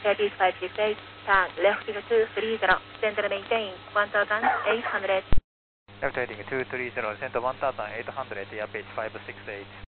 3568, turn left 230, center maintain 1800. Left heading 230, center 1800, air pitch 568.